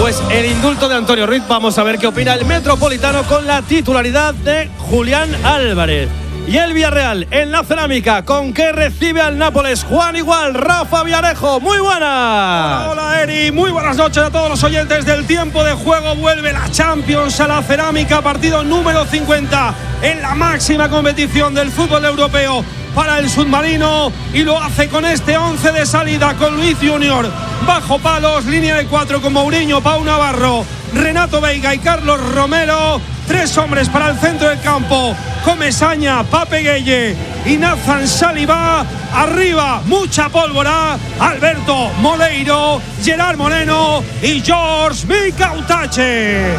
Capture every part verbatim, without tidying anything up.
Pues el indulto de Antonio Ruiz, vamos a ver qué opina el Metropolitano con la titularidad de Julián Álvarez. Y el Villarreal en la Cerámica, ¿con qué recibe al Nápoles? Juan Igual, Rafa Villarejo, muy buenas. Hola, hola Eri, muy buenas noches a todos los oyentes del Tiempo de Juego. Vuelve la Champions a la Cerámica, partido número cincuenta en la máxima competición del fútbol europeo para el submarino, y lo hace con este once de salida, con Luis Junior bajo palos, línea de cuatro con Mourinho, Pau Navarro, Renato Veiga y Carlos Romero. Tres hombres para el centro del campo, Comesaña, Pape Gueye y Nathan Saliba. Arriba, mucha pólvora, Alberto Moleiro, Gerard Moreno y George Mikautache.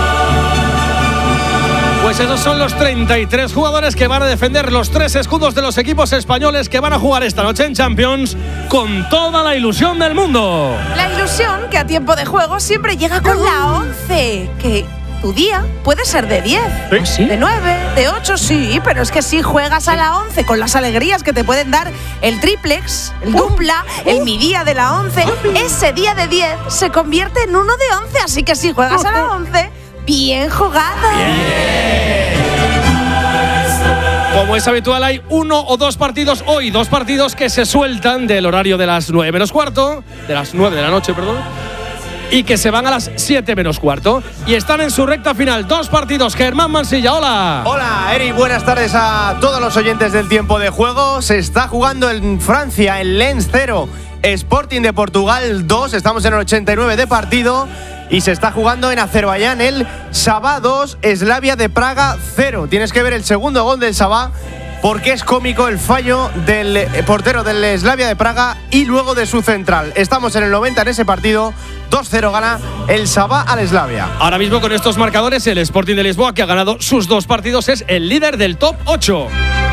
Pues esos son los treinta y tres jugadores que van a defender los tres escudos de los equipos españoles que van a jugar esta noche en Champions con toda la ilusión del mundo. La ilusión que a Tiempo de Juego siempre llega con la once, que tu día puede ser de diez, ¿Sí? de nueve, de ocho, sí, pero es que si juegas a la once con las alegrías que te pueden dar el triplex, el dupla, el mi día de la once, ese día de diez se convierte en uno de once, así que si juegas a la once, bien jugado. Como es habitual, hay uno o dos partidos hoy, dos partidos que se sueltan del horario de las nueve menos cuarto, de las nueve de la noche, perdón, y que se van a las siete menos cuarto. Y están en su recta final dos partidos. Germán Mansilla, hola. Hola, Eri, buenas tardes a todos los oyentes del Tiempo de Juego. Se está jugando en Francia, en Lens cero, Sporting de Portugal dos. Estamos en el ochenta y nueve de partido. Y se está jugando en Azerbaiyán el Sabah dos, Slavia de Praga cero. Tienes que ver el segundo gol del Sabah, porque es cómico el fallo del portero del Slavia de Praga y luego de su central. Estamos en el noventa en ese partido. dos cero gana el Sabah al Slavia. Ahora mismo con estos marcadores, el Sporting de Lisboa, que ha ganado sus dos partidos, es el líder del top ocho.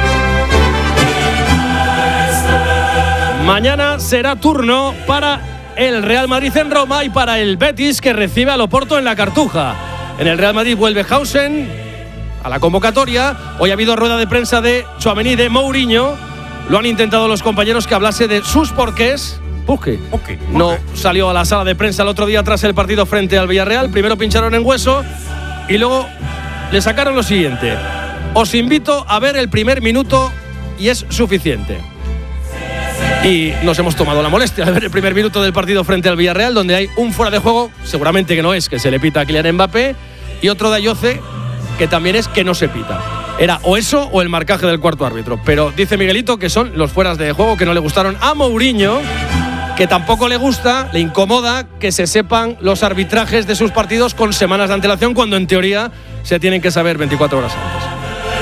Mañana será turno para el Real Madrid en Roma y para el Betis, que recibe al Oporto en la Cartuja. En el Real Madrid vuelve Hausen a la convocatoria. Hoy ha habido rueda de prensa de Tchouaméni, de Mourinho. Lo han intentado los compañeros que hablase de sus porqués. Porque okay, okay. no salió a la sala de prensa el otro día tras el partido frente al Villarreal. Primero pincharon en hueso y luego le sacaron lo siguiente: os invito a ver el primer minuto y es suficiente. Y nos hemos tomado la molestia de ver el primer minuto del partido frente al Villarreal, donde hay un fuera de juego, seguramente que no es, que se le pita a Kylian Mbappé, y otro de Ayoce, que también es que no se pita. Era o eso o el marcaje del cuarto árbitro. Pero dice Miguelito que son los fueras de juego que no le gustaron a Mourinho, que tampoco le gusta, le incomoda que se sepan los arbitrajes de sus partidos con semanas de antelación, cuando en teoría se tienen que saber veinticuatro horas antes.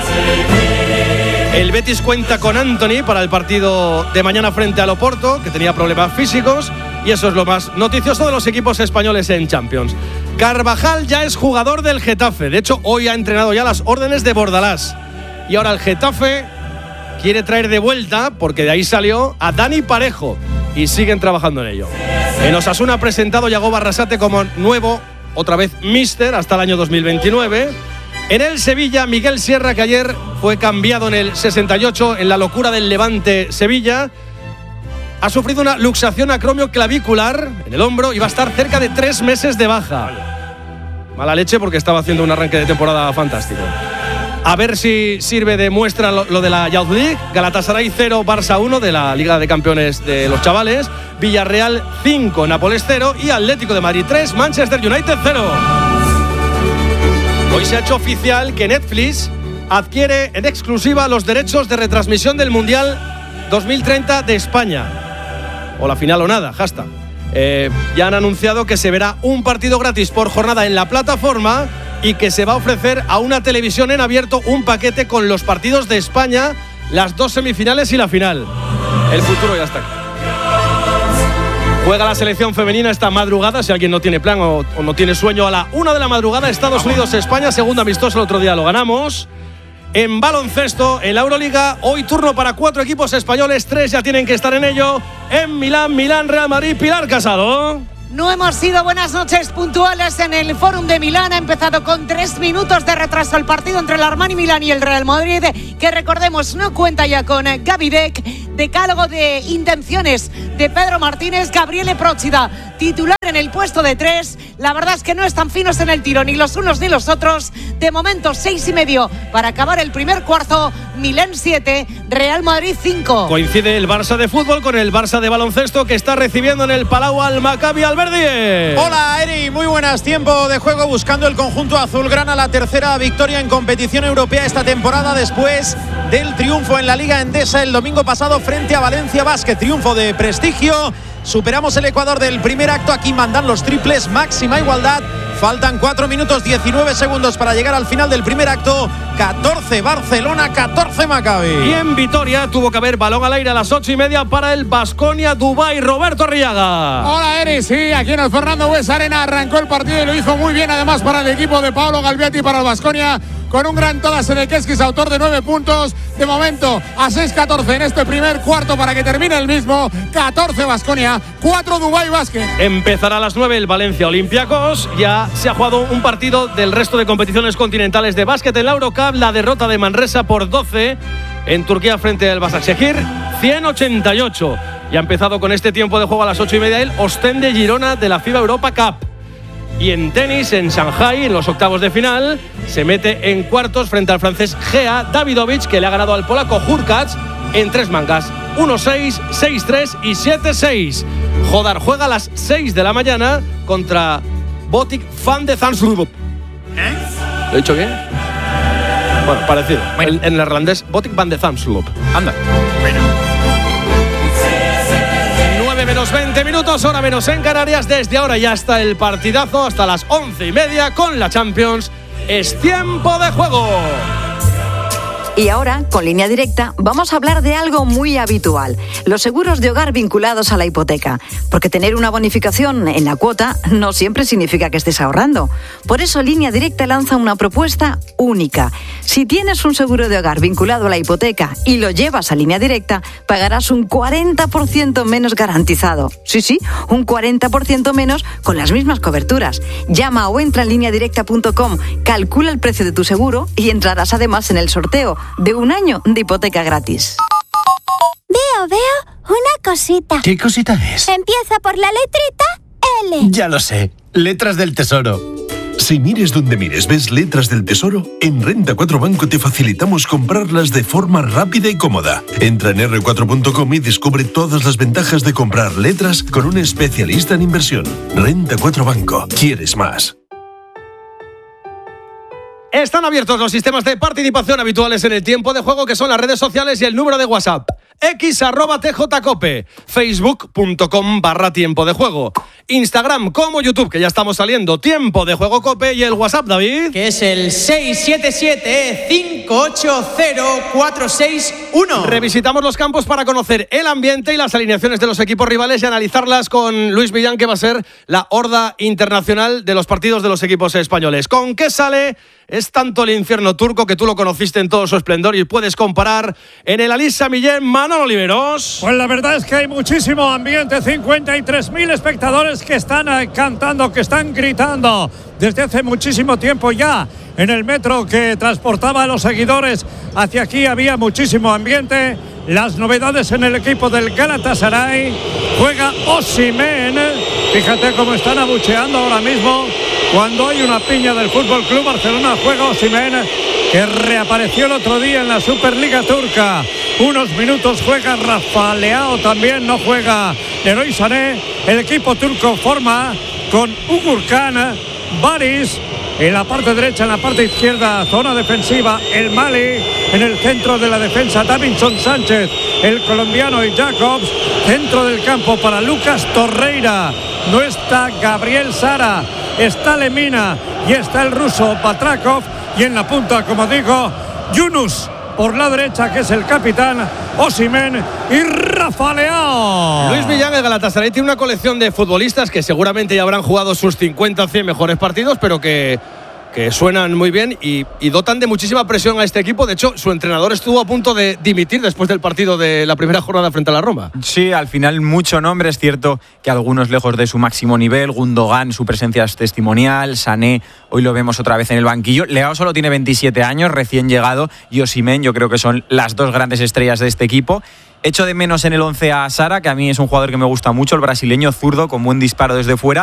El Betis cuenta con Antony para el partido de mañana frente al Oporto, que tenía problemas físicos, y eso es lo más noticioso de los equipos españoles en Champions. Carvajal ya es jugador del Getafe. De hecho, hoy ha entrenado ya las órdenes de Bordalás. Y ahora el Getafe quiere traer de vuelta, porque de ahí salió, a Dani Parejo, y siguen trabajando en ello. En Osasuna ha presentado Yago Barrasate como nuevo, otra vez míster, hasta el año dos mil veintinueve. En el Sevilla, Miguel Sierra, que ayer fue cambiado en el sesenta y ocho en la locura del Levante Sevilla, ha sufrido una luxación acromioclavicular en el hombro y va a estar cerca de tres meses de baja. Mala leche, porque estaba haciendo un arranque de temporada fantástico. A ver si sirve de muestra lo, lo de la Youth League. Galatasaray cero, Barça uno de la Liga de Campeones de los chavales. Villarreal cinco, Nápoles cero y Atlético de Madrid tres, Manchester United cero. Hoy se ha hecho oficial que Netflix adquiere en exclusiva los derechos de retransmisión del Mundial dos mil treinta de España. O la final o nada, hashtag. Eh, ya han anunciado que se verá un partido gratis por jornada en la plataforma y que se va a ofrecer a una televisión en abierto un paquete con los partidos de España, las dos semifinales y la final. El futuro ya está aquí. Juega la selección femenina esta madrugada, si alguien no tiene plan o, o no tiene sueño, a la una de la madrugada, Estados Unidos-España, segundo amistoso, el otro día lo ganamos. En baloncesto, en la Euroliga, hoy turno para cuatro equipos españoles, tres ya tienen que estar en ello. En Milán, Milán, Real Madrid, Pilar Casado. No hemos sido buenas noches puntuales en el Fórum de Milán. Ha empezado con tres minutos de retraso el partido entre el Armani Milán y el Real Madrid, que recordemos no cuenta ya con Gaby Deck. Decálogo de intenciones de Pedro Martínez. Gabriele Próchida, titular en el puesto de tres. La verdad es que no están finos en el tiro, ni los unos ni los otros. De momento, seis y medio para acabar el primer cuarto. Milán siete, Real Madrid cinco. Coincide el Barça de fútbol con el Barça de baloncesto, que está recibiendo en el Palau al Maccabi Alberdi. Hola, Eri, muy buenas. Tiempo de juego buscando el conjunto azulgrana la tercera victoria en competición europea esta temporada después del triunfo en la Liga Endesa el domingo pasado frente a Valencia Basket. Triunfo de prestigio. Superamos el Ecuador del primer acto. Aquí mandan los triples, máxima igualdad. Faltan cuatro minutos diecinueve segundos para llegar al final del primer acto. catorce Barcelona, catorce Maccabi. Y en Vitoria tuvo que haber balón al aire a las ocho y media para el Baskonia Dubái. Roberto Arriaga. Hola, Eri. Sí, aquí en el Fernando Bues Arena arrancó el partido y lo hizo muy bien, además, para el equipo de Paolo Galbiati, para el Baskonia, con un gran Todas Edekeskis, autor de nueve puntos. De momento, a seis catorce en este primer cuarto para que termine el mismo. catorce Baskonia, cuatro Dubái Basket. Empezará a las nueve el Valencia Olympiacos. Ya se ha jugado un partido del resto de competiciones continentales de básquet en la Eurocup. La derrota de Manresa por doce en Turquía frente al Başakşehir, ciento ochenta y ocho. Y ha empezado con este tiempo de juego a las ocho y media el Ostende Girona de la FIBA Europa Cup. Y en tenis, en Shanghái, en los octavos de final, se mete en cuartos frente al francés Gea Davidovich, que le ha ganado al polaco Hurkacz en tres mangas. uno seis, seis tres y siete seis. Jodar juega a las seis de la mañana contra Botic van de Zandschulp. ¿Eh? ¿Lo he dicho bien? Bueno, parecido. Bueno. En, en el neerlandés, Botic van de Zandschulp. Anda. Bueno. Menos veinte minutos, hora menos en Canarias. Desde ahora ya hasta el partidazo, hasta las once y media con la Champions. Es tiempo de juego. Y ahora, con Línea Directa, vamos a hablar de algo muy habitual: los seguros de hogar vinculados a la hipoteca. Porque tener una bonificación en la cuota no siempre significa que estés ahorrando. Por eso Línea Directa lanza una propuesta única. Si tienes un seguro de hogar vinculado a la hipoteca y lo llevas a Línea Directa, pagarás un cuarenta por ciento menos garantizado. Sí, sí, un cuarenta por ciento menos con las mismas coberturas. Llama o entra en línea directa punto com, calcula el precio de tu seguro y entrarás además en el sorteo de un año de hipoteca gratis. Veo, veo una cosita. ¿Qué cosita es? Empieza por la letrita L. Ya lo sé, letras del tesoro. Si mires donde mires ves letras del tesoro, en Renta cuatro Banco te facilitamos comprarlas de forma rápida y cómoda. Entra en erre cuatro punto com y descubre todas las ventajas de comprar letras con un especialista en inversión. Renta cuatro Banco. ¿Quieres más? Están abiertos los sistemas de participación habituales en el tiempo de juego, que son las redes sociales y el número de WhatsApp. X arroba tjcope, facebook punto com barra tiempo de juego, Instagram como YouTube, que ya estamos saliendo, tiempo de juego cope, y el WhatsApp, David, que es el seis siete siete, cinco ocho cero, cuatro seis uno. Revisitamos los campos para conocer el ambiente y las alineaciones de los equipos rivales y analizarlas con Luis Villán, que va a ser la horda internacional de los partidos de los equipos españoles. ¿Con qué sale? Es tanto el infierno turco, que tú lo conociste en todo su esplendor y puedes comparar en el Alisa Millén. Manolo Oliveros. Pues la verdad es que hay muchísimo ambiente, cincuenta y tres mil espectadores que están cantando, que están gritando desde hace muchísimo tiempo ya. En el metro que transportaba a los seguidores hacia aquí había muchísimo ambiente. Las novedades en el equipo del Galatasaray: juega Osimhen. Fíjate cómo están abucheando ahora mismo cuando hay una piña del Fútbol Club Barcelona. Juega Osimhen, que reapareció el otro día en la Superliga Turca. Unos minutos juega Rafa Leao, también no juega Leroy Sané. El equipo turco forma con Ugurkan, Baris en la parte derecha, en la parte izquierda, zona defensiva, el Mali. En el centro de la defensa, Davinson Sánchez, el colombiano, y Jacobs. Centro del campo para Lucas Torreira. No está Gabriel Sara, está Lemina y está el ruso Batrakov. Y en la punta, como digo, Yunus por la derecha, que es el capitán, Osimhen y Rafa Leao. Luis Villán, el Galatasaray tiene una colección de futbolistas que seguramente ya habrán jugado sus cincuenta o cien mejores partidos, pero que, que suenan muy bien y, y dotan de muchísima presión a este equipo. De hecho, su entrenador estuvo a punto de dimitir después del partido de la primera jornada frente a la Roma. Sí, al final mucho nombre. Es cierto que algunos lejos de su máximo nivel. Gundogan, su presencia es testimonial. Sané, hoy lo vemos otra vez en el banquillo. Leao solo tiene veintisiete años, recién llegado. Y Osimhen, yo creo que son las dos grandes estrellas de este equipo. Echo de menos en el once a Sara, que a mí es un jugador que me gusta mucho, el brasileño zurdo con buen disparo desde fuera.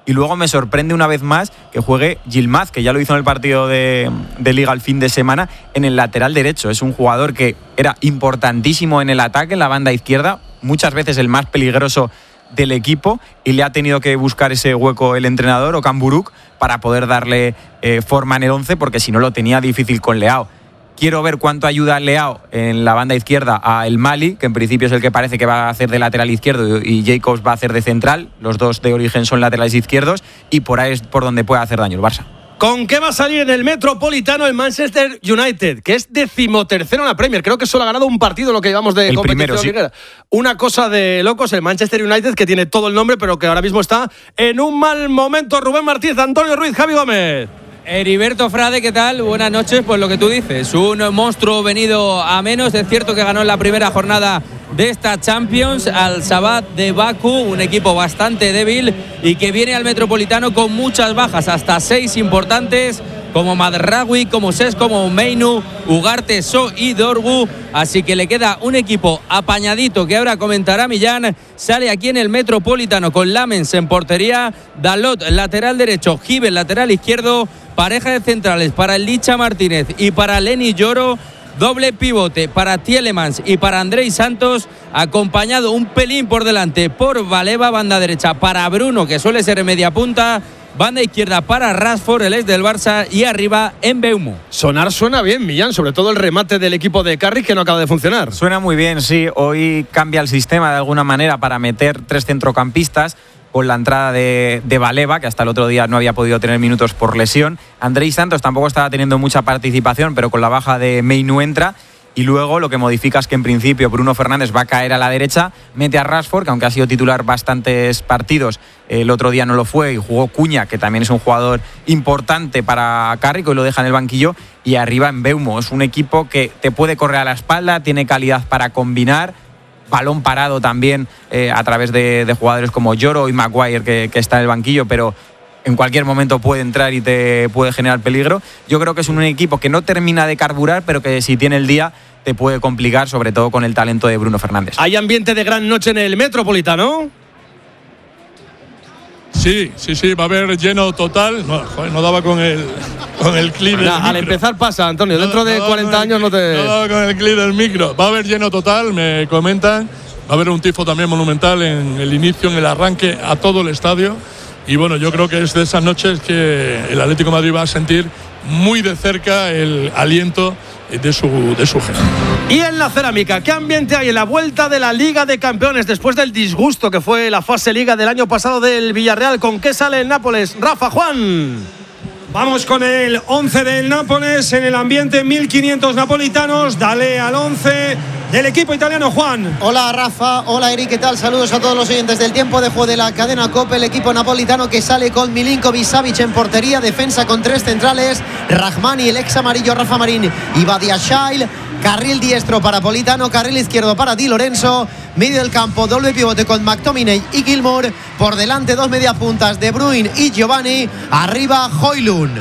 Y luego me sorprende una vez más que juegue Yilmaz, que ya lo hizo en el partido de, de Liga el fin de semana, en el lateral derecho. Es un jugador que era importantísimo en el ataque, en la banda izquierda, muchas veces el más peligroso del equipo, y le ha tenido que buscar ese hueco el entrenador, Okan Buruk, para poder darle eh, forma en el once, porque si no lo tenía difícil con Leao. Quiero ver cuánto ayuda Leao en la banda izquierda a El Mali, que en principio es el que parece que va a hacer de lateral izquierdo, y Jacobs va a hacer de central. Los dos de origen son laterales izquierdos, y por ahí es por donde puede hacer daño el Barça. ¿Con qué va a salir en el Metropolitano el Manchester United? Que es decimotercero en la Premier. Creo que solo ha ganado un partido lo que llevamos de el competición. Primero, sí. Una cosa de locos, el Manchester United, que tiene todo el nombre, pero que ahora mismo está en un mal momento. Rubén Martínez, Antonio Ruiz, Javi Gómez. Heriberto Frade, ¿qué tal? Buenas noches. Pues lo que tú dices, un monstruo venido a menos. Es cierto que ganó en la primera jornada de esta Champions al Shabab de Bakú, un equipo bastante débil y que viene al Metropolitano con muchas bajas, hasta seis importantes, como Madraoui, como Ses, como Meinu, Ugarte, So y Dorgu. Así que le queda un equipo apañadito que ahora comentará Millán. Sale aquí en el Metropolitano con Lamens en portería, Dalot lateral derecho, Gibbel lateral izquierdo, pareja de centrales para el Licha Martínez y para Lenny Lloro, doble pivote para Tielemans y para Andrei Santos, acompañado un pelín por delante por Baleba, banda derecha para Bruno, que suele ser en media punta, banda izquierda para Rashford, el ex del Barça, y arriba en Mbeumo. Sonar suena bien, Millán, sobre todo el remate del equipo de Carrick, que no acaba de funcionar. Suena muy bien, sí. Hoy cambia el sistema de alguna manera para meter tres centrocampistas, con la entrada de, de Baleba, que hasta el otro día no había podido tener minutos por lesión. Andrei Santos tampoco estaba teniendo mucha participación, pero con la baja de Meinu entra. Y luego lo que modifica es que en principio Bruno Fernández va a caer a la derecha, mete a Rashford, que aunque ha sido titular bastantes partidos, el otro día no lo fue, y jugó Cuña, que también es un jugador importante para Carrick, y lo deja en el banquillo, y arriba en Mbeumo. Es un equipo que te puede correr a la espalda, tiene calidad para combinar, balón parado también eh, a través de, de jugadores como Lloro y Maguire, que, que está en el banquillo, pero en cualquier momento puede entrar y te puede generar peligro. Yo creo que es un equipo que no termina de carburar, pero que si tiene el día te puede complicar, sobre todo con el talento de Bruno Fernández. ¿Hay ambiente de gran noche en el Metropolitano? Sí, sí, sí, va a haber lleno total. No, joder, no daba con el, con el clip del micro. Al empezar pasa, Antonio. No, Dentro de no cuarenta años no te… No daba con el clip del micro. Va a haber lleno total, me comentan. Va a haber un tifo también monumental en el inicio, en el arranque, a todo el estadio. Y bueno, yo creo que es de esas noches que el Atlético de Madrid va a sentir muy de cerca el aliento de su, de su gente. Y en la cerámica, ¿qué ambiente hay en la vuelta de la Liga de Campeones después del disgusto que fue la fase Liga del año pasado del Villarreal? ¿Con qué sale el Nápoles? Rafa, Juan. Vamos con el once del Nápoles en el ambiente, mil quinientos napolitanos. Dale al once del equipo italiano, Juan. Hola Rafa, hola Eric, ¿qué tal? Saludos a todos los oyentes del tiempo de juego de la cadena COPE. El equipo napolitano que sale con Milinkovic-Savic en portería, defensa con tres centrales, Rahmani, el ex amarillo Rafa Marín y Badiashile. Carril diestro para Politano, carril izquierdo para Di Lorenzo, medio del campo, doble pivote con McTominay y Gilmour, por delante dos mediapuntas De Bruyne y Giovanni, arriba Højlund.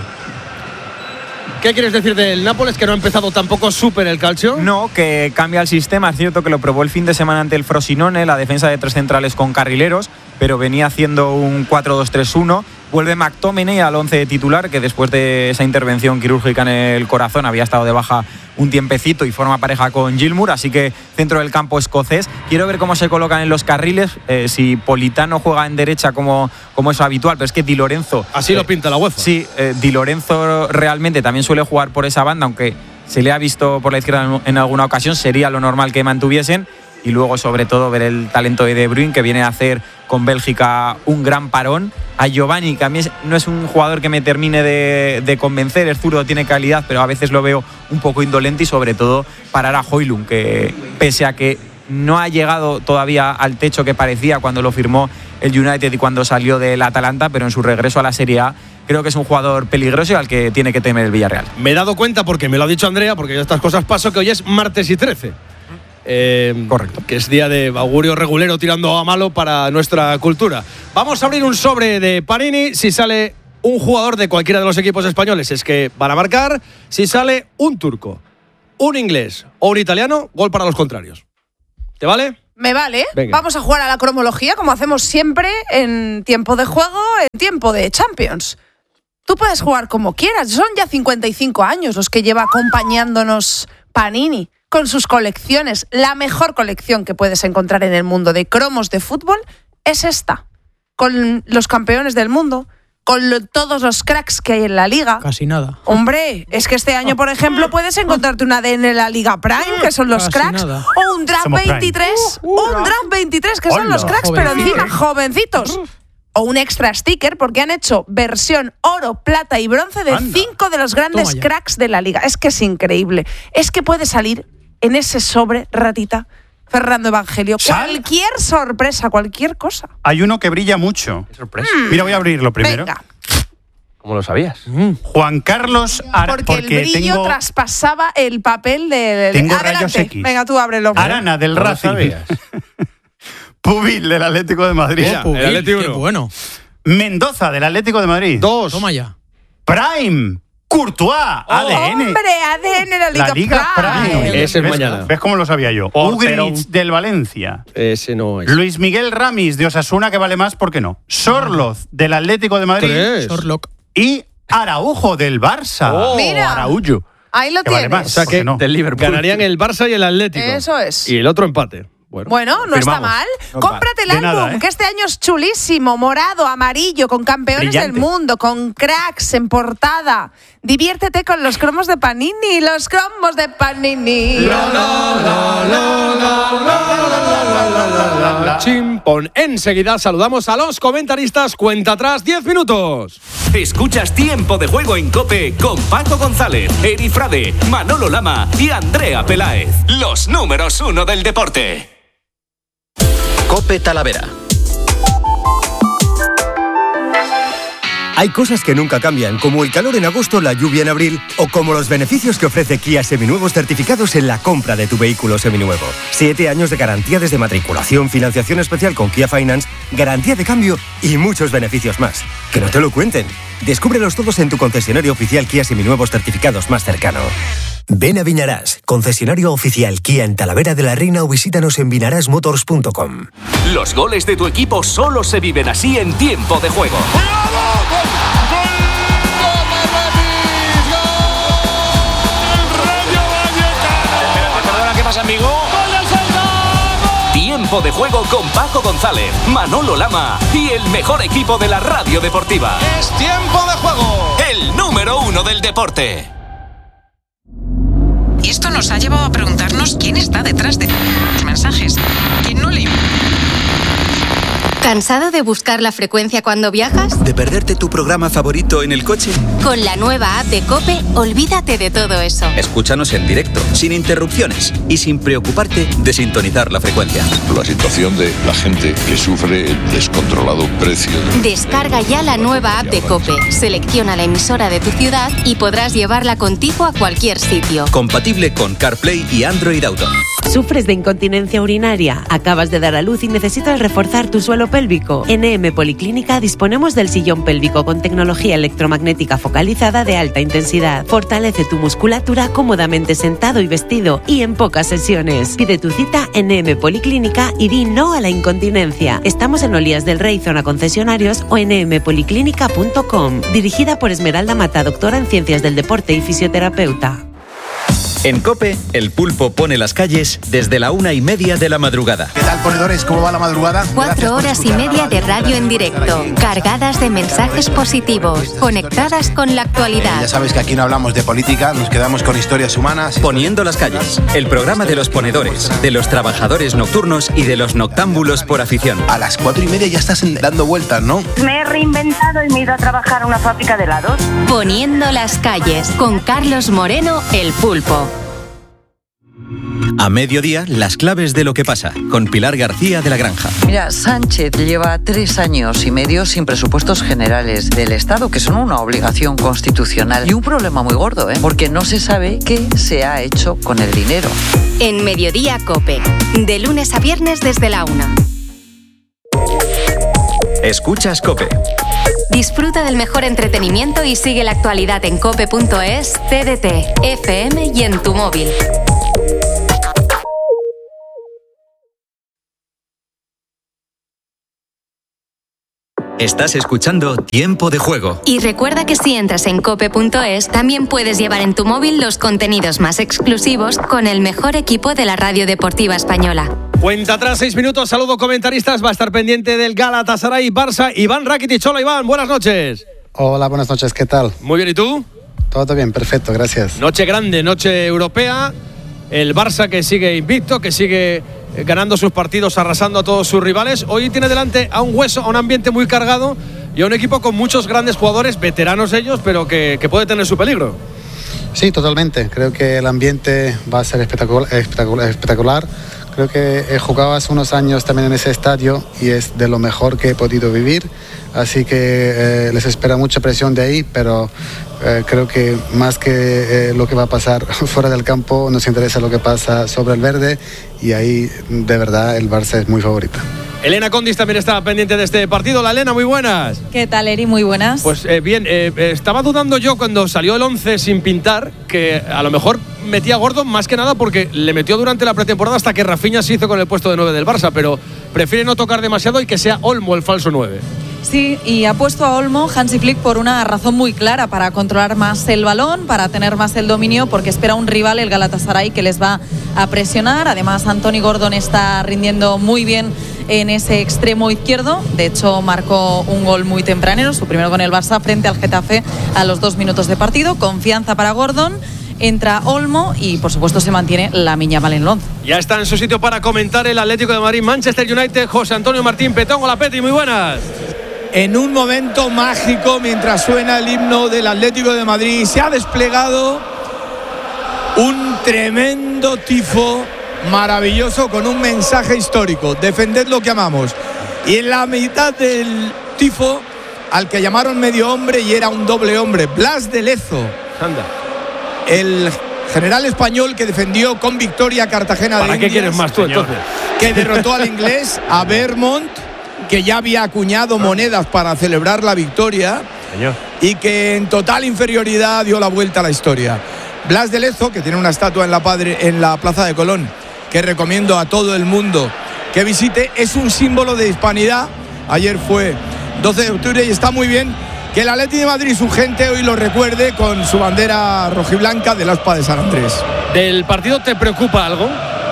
¿Qué quieres decir del Nápoles, que no ha empezado tampoco súper el calcio? No, que cambia el sistema. Es cierto que lo probó el fin de semana ante el Frosinone, la defensa de tres centrales con carrileros, pero venía haciendo un cuatro dos tres uno. Vuelve McTominay al once titular, que después de esa intervención quirúrgica en el corazón había estado de baja un tiempecito y forma pareja con Gilmour, así que centro del campo escocés. Quiero ver cómo se colocan en los carriles, eh, si Politano juega en derecha como, como es habitual, pero es que Di Lorenzo… Así eh, lo pinta la UEFA. Sí, eh, Di Lorenzo realmente también suele jugar por esa banda, aunque se le ha visto por la izquierda en alguna ocasión, sería lo normal que mantuviesen. Y luego, sobre todo, ver el talento de De Bruyne, que viene a hacer con Bélgica un gran parón. A Giovanni, que a mí no es un jugador que me termine de, de convencer, es zurdo, tiene calidad, pero a veces lo veo un poco indolente. Y sobre todo parar a Højlund, que pese a que no ha llegado todavía al techo que parecía cuando lo firmó el United y cuando salió del Atalanta, pero en su regreso a la Serie A creo que es un jugador peligroso y al que tiene que temer el Villarreal. Me he dado cuenta, porque me lo ha dicho Andrea, porque yo estas cosas paso, que hoy es martes y trece. Eh, Correcto. Que es día de augurio regulero tirando a malo para nuestra cultura. Vamos a abrir un sobre de Panini. Si sale un jugador de cualquiera de los equipos españoles, es que van a marcar. Si sale un turco, un inglés o un italiano, gol para los contrarios. ¿Te vale? Me vale. Venga. Vamos a jugar a la cromología como hacemos siempre en tiempo de juego, en tiempo de Champions. Tú puedes jugar como quieras. Son ya cincuenta y cinco años los que lleva acompañándonos Panini con sus colecciones. La mejor colección que puedes encontrar en el mundo de cromos de fútbol es esta. Con los campeones del mundo, con lo, todos los cracks que hay en la liga. Casi nada. Hombre, es que este año, por ejemplo, puedes encontrarte un A D N en la Liga Prime, que son los Casi cracks, nada. o un Draft Somos Prime. veintitrés, Uh, uh, un Draft veintitrés, que son Hola. los cracks, pero Jovencito. encima jovencitos. O un extra sticker, porque han hecho versión oro, plata y bronce de Anda. cinco de los grandes Toma ya. cracks de la liga. Es que es increíble. Es que puede salir en ese sobre, ratita, Fernando Evangelio, ¿Sal? cualquier sorpresa, cualquier cosa. Hay uno que brilla mucho. Sorpresa. Mira, voy a abrirlo primero. Venga, ¿Cómo lo sabías? Juan Carlos Ara, porque, el brillo tengo traspasaba el papel de... Tengo Adelante. rayos X. Venga, tú ábrelo. Arana del ¿Cómo lo Racing. sabías? Pubil del Atlético de Madrid. Mira, el Atleti uno. bueno. Mendoza del Atlético de Madrid. Dos. Toma ya. Prime. Courtois. A D N. Hombre, A D N la Liga, La Liga Prime. Ese es ¿Ves? mañana. ¿Ves cómo lo sabía yo? Portero. Ugric del Valencia. Ese no es. Luis Miguel Ramis de Osasuna, que vale más, ¿por qué no? Sorloz del Atlético de Madrid. Tres. Sorlock. Y Araujo del Barça. Oh. Mira. Araújo. Ahí lo Que vale tienes. más. O sea ¿Por qué que no? Del Liverpool. ganarían el Barça y el Atlético. Eso es. Y el otro empate. Bueno, Bueno, no está Firmamos. mal. No, Cómprate el de álbum, nada, ¿eh? que este año es chulísimo, morado, amarillo, con campeones Brillante. del mundo, con cracks en portada. Diviértete con los cromos de Panini, los cromos de Panini. Chimpón. Enseguida saludamos a los comentaristas. Cuenta atrás, diez minutos. Escuchas Tiempo de Juego en COPE con Paco González, Eri Frade, Manolo Lama y Andrea Peláez. Los números uno del deporte. COPE Talavera. Hay cosas que nunca cambian, como el calor en agosto, la lluvia en abril, o como los beneficios que ofrece Kia Seminuevos certificados en la compra de tu vehículo seminuevo. Siete años de garantía desde matriculación, financiación especial con Kia Finance, garantía de cambio y muchos beneficios más. Que no te lo cuenten. Descúbrelos todos en tu concesionario oficial Kia Seminuevos certificados más cercano. Ven a Vinarás, concesionario oficial Kia en Talavera de la Reina, o visítanos en vinarás motors punto com. Los goles de tu equipo solo se viven así en Tiempo de Juego. Perdona, ¿qué pasa, amigo? Tiempo de Juego con Paco González, Manolo Lama y el mejor equipo de la radio deportiva. Es tiempo de juego. El número uno del deporte. Y esto nos ha llevado a preguntarnos quién está detrás de los mensajes. ¿Quién no le... ¿Cansado de buscar la frecuencia cuando viajas? ¿De perderte tu programa favorito en el coche? Con la nueva app de COPE, olvídate de todo eso. Escúchanos en directo, sin interrupciones y sin preocuparte de sintonizar la frecuencia. La situación de la gente que sufre el descontrolado precio. De... Descarga ya la nueva app de COPE, selecciona la emisora de tu ciudad y podrás llevarla contigo a cualquier sitio. Compatible con CarPlay y Android Auto. ¿Sufres de incontinencia urinaria? ¿Acabas de dar a luz y necesitas reforzar tu suelo pélvico? En E M Policlínica disponemos del sillón pélvico con tecnología electromagnética focalizada de alta intensidad. Fortalece tu musculatura cómodamente sentado y vestido y en pocas sesiones. Pide tu cita en E M Policlínica y di no a la incontinencia. Estamos en Olías del Rey, zona concesionarios, o en e m policlínica punto com. Dirigida por Esmeralda Mata, doctora en Ciencias del Deporte y fisioterapeuta. En COPE, el pulpo pone las calles desde la una y media de la madrugada. ¿Qué tal, ponedores? ¿Cómo va la madrugada? Cuatro horas y media de radio en directo, cargadas de mensajes positivos, conectadas con la actualidad. Ya sabes que aquí no hablamos de política, nos quedamos con historias humanas. Poniendo las calles, el programa de los ponedores, de los trabajadores nocturnos y de los noctámbulos por afición. A las cuatro y media ya estás dando vueltas, ¿no? Me he reinventado y me he ido a trabajar a una fábrica de helados. Poniendo las calles, con Carlos Moreno, el pulpo. A mediodía, las claves de lo que pasa, con Pilar García de la Granja. Mira, Sánchez lleva tres años y medio sin presupuestos generales del Estado, que son una obligación constitucional. Y un problema muy gordo, ¿eh? Porque no se sabe qué se ha hecho con el dinero. En Mediodía COPE, de lunes a viernes desde la una. Escuchas COPE. Disfruta del mejor entretenimiento y sigue la actualidad en cope punto es, T D T, F M y en tu móvil. Estás escuchando Tiempo de Juego. Y recuerda que si entras en cope punto es, también puedes llevar en tu móvil los contenidos más exclusivos con el mejor equipo de la radio deportiva española. Cuenta atrás, seis minutos. Saludo comentaristas. Va a estar pendiente del Galatasaray Barça. Iván Rakitic. Hola, Iván. Buenas noches. Hola, buenas noches. ¿Qué tal? Muy bien. ¿Y tú? Todo bien. Perfecto. Gracias. Noche grande, noche europea. El Barça que sigue invicto, que sigue ganando sus partidos, arrasando a todos sus rivales. Hoy tiene delante a un hueso, a un ambiente muy cargado y a un equipo con muchos grandes jugadores, veteranos ellos, pero que, que puede tener su peligro. Sí, totalmente. Creo que el ambiente va a ser espectacular. espectacular, espectacular. Creo que he jugado hace unos años también en ese estadio y es de lo mejor que he podido vivir. Así que eh, les espera mucha presión de ahí, pero eh, creo que más que eh, lo que va a pasar fuera del campo, nos interesa lo que pasa sobre el verde y ahí de verdad el Barça es muy favorito. Elena Condis también está pendiente de este partido. La Elena, muy buenas. ¿Qué tal, Eri? Muy buenas. Pues eh, bien, eh, estaba dudando yo cuando salió el once sin pintar, que a lo mejor metía a Gordon más que nada porque le metió durante la pretemporada hasta que Rafinha se hizo con el puesto de nueve del Barça, pero prefiere no tocar demasiado y que sea Olmo el falso nueve. Sí, y ha puesto a Olmo Hansi Flick por una razón muy clara, para controlar más el balón, para tener más el dominio, porque espera un rival, el Galatasaray, que les va a presionar. Además, Anthony Gordon está rindiendo muy bien en ese extremo izquierdo. De hecho, marcó un gol muy tempranero, su primero con el Barça, frente al Getafe a los dos minutos de partido. Confianza para Gordon. Entra Olmo y, por supuesto, se mantiene Lamine Yamal en el once. Ya está en su sitio para comentar el Atlético de Madrid, Manchester United, José Antonio Martín Petón. Hola, Peti, muy buenas. En un momento mágico, mientras suena el himno del Atlético de Madrid, se ha desplegado un tremendo tifo maravilloso con un mensaje histórico: defended lo que amamos. Y en la mitad del tifo, al que llamaron medio hombre y era un doble hombre, Blas de Lezo. Anda. El general español que defendió con victoria a Cartagena de Indias. ¿Para qué quieres más tú, entonces? Que derrotó al inglés, a Vermont, que ya había acuñado monedas para celebrar la victoria. Señor. Y que en total inferioridad dio la vuelta a la historia. Blas de Lezo, que tiene una estatua en la, Padre, en la Plaza de Colón, que recomiendo a todo el mundo que visite, es un símbolo de hispanidad. Ayer fue doce de octubre y está muy bien que el Atleti de Madrid, su gente, hoy lo recuerde con su bandera rojiblanca del Aspa de San Andrés. ¿Del partido te preocupa algo?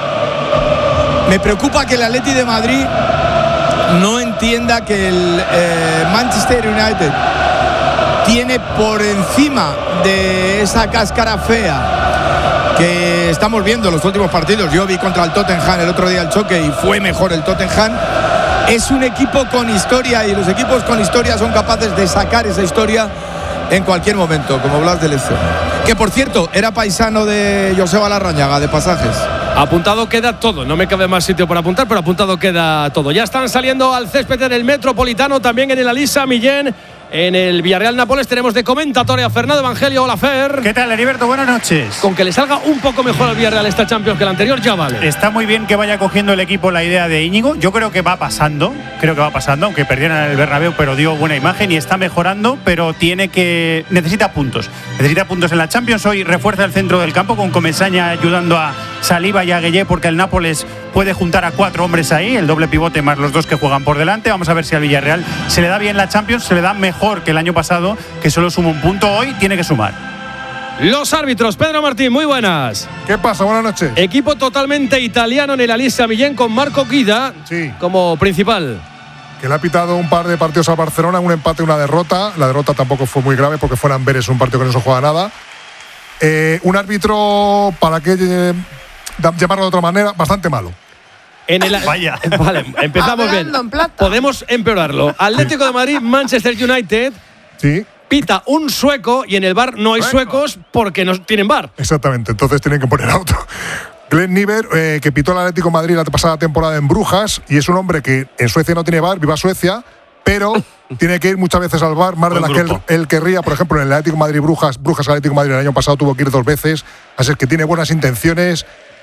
Me preocupa que el Atleti de Madrid no entienda que el eh, Manchester United tiene por encima de esa cáscara fea que estamos viendo en los últimos partidos. Yo vi contra el Tottenham el otro día el choque y fue mejor el Tottenham. Es un equipo con historia y los equipos con historia son capaces de sacar esa historia en cualquier momento, como Blas de Lezo, que por cierto era paisano de Joseba Larrañaga, de Pasajes. Apuntado queda todo, no me cabe más sitio para apuntar, pero apuntado queda todo. Ya están saliendo al césped en el Metropolitano, también en el Alisa Millén. En el Villarreal Nápoles tenemos de comentatoria a Fernando Evangelio. Hola, Fer. ¿Qué tal, Heriberto? Buenas noches. Con que le salga un poco mejor al Villarreal esta Champions que el anterior, ya vale. Está muy bien que vaya cogiendo el equipo la idea de Íñigo. Yo creo que va pasando, creo que va pasando, aunque perdieran en el Bernabéu, pero dio buena imagen y está mejorando, pero tiene que necesita puntos. Necesita puntos en la Champions. Hoy refuerza el centro del campo con Comesaña ayudando a Saliba y a Gueye, porque el Nápoles puede juntar a cuatro hombres ahí, el doble pivote más los dos que juegan por delante. Vamos a ver si al Villarreal se le da bien la Champions, se le da mejor que el año pasado, que solo suma un punto. Hoy tiene que sumar. Los árbitros, Pedro Martín, muy buenas. ¿Qué pasa? Buenas noches. Equipo totalmente italiano en el Alisa Millén con Marco Guida sí. como principal. Que le ha pitado un par de partidos al Barcelona, un empate y una derrota. La derrota tampoco fue muy grave porque fue en Amberes, un partido que no se juega nada. Eh, un árbitro, para que eh, llamarlo de otra manera, bastante malo. En el, Vaya. Vale, empezamos bien. Podemos empeorarlo. Atlético de Madrid, Manchester United. Sí. Pita un sueco y en el V A R no hay Sueco. suecos porque no tienen V A R. Exactamente, entonces tienen que poner auto. Glenn Niver, eh, que pitó el Atlético de Madrid la pasada temporada en Brujas, y es un hombre que en Suecia no tiene V A R, viva Suecia, pero tiene que ir muchas veces al V A R, más de las que él, él querría. Por ejemplo, en el Atlético de Madrid Brujas, Brujas Atlético de Madrid el año pasado tuvo que ir dos veces, así es que tiene buenas intenciones,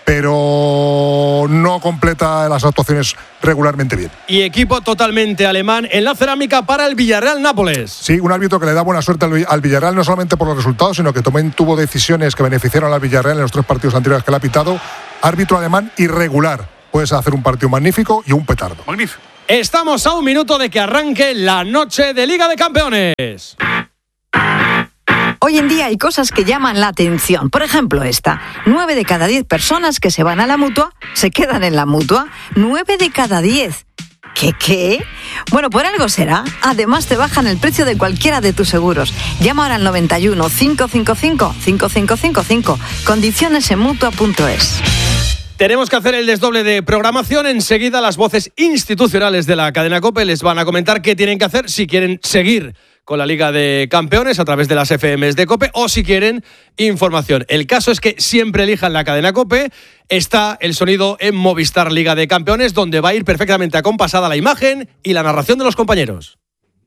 pero no completa las actuaciones regularmente bien. Y equipo totalmente alemán en la cerámica para el Villarreal Nápoles. Sí, un árbitro que le da buena suerte al Villarreal, no solamente por los resultados, sino que también tuvo decisiones que beneficiaron al Villarreal en los tres partidos anteriores que le ha pitado. Árbitro alemán irregular. Puedes hacer un partido magnífico y un petardo. Magnífico. Estamos a un minuto de que arranque la noche de Liga de Campeones. Hoy en día hay cosas que llaman la atención. Por ejemplo, esta. Nueve de cada diez personas que se van a la Mutua se quedan en la Mutua. Nueve de cada diez. ¿Qué qué? Bueno, por algo será. Además te bajan el precio de cualquiera de tus seguros. Llama ahora al noventa y uno, cinco cinco cinco, cinco cinco cinco cinco. Condiciones en mutua punto es. Tenemos que hacer el desdoble de programación. Enseguida las voces institucionales de la cadena COPE les van a comentar qué tienen que hacer si quieren seguir con la Liga de Campeones a través de las F Ms de COPE o si quieren información. El caso es que siempre elijan la cadena COPE. Está el sonido en Movistar Liga de Campeones, donde va a ir perfectamente acompasada la imagen y la narración de los compañeros.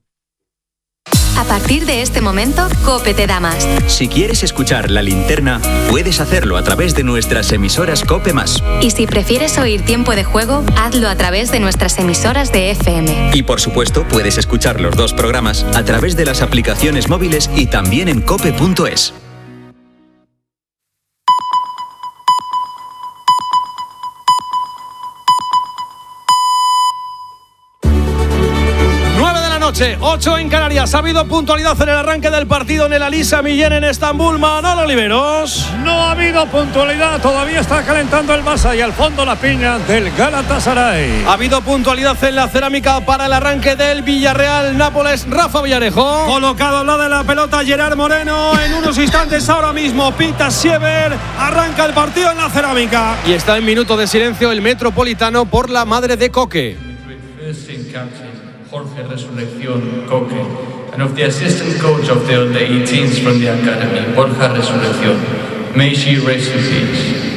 A partir de este momento, COPE te da más. Si quieres escuchar La Linterna, puedes hacerlo a través de nuestras emisoras COPE más. Y si prefieres oír Tiempo de Juego, hazlo a través de nuestras emisoras de F M. Y por supuesto, puedes escuchar los dos programas a través de las aplicaciones móviles y también en cope punto es. ocho en Canarias. Ha habido puntualidad en el arranque del partido en el Alisa Millén en Estambul. Manolo Oliveros. No ha habido puntualidad. Todavía está calentando el Barça y al fondo la piña del Galatasaray. Ha habido puntualidad en la cerámica para el arranque del Villarreal Nápoles. Rafa Villarejo. Colocado al lado de la pelota Gerard Moreno. En unos instantes ahora mismo pita Siever. Arranca el partido en la cerámica. Y está en minuto de silencio el Metropolitano por la madre de Coque. Jorge Resurrección Coque, and of the assistant coach of the under eighteens from the academy, Borja Resurrección. May she rest in peace.